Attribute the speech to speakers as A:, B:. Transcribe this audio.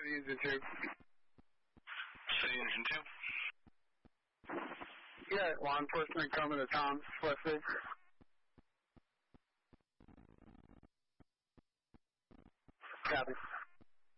A: City Engine 2.
B: City Engine 2?
A: Yeah, law enforcement coming to Tom's Wesley. Copy.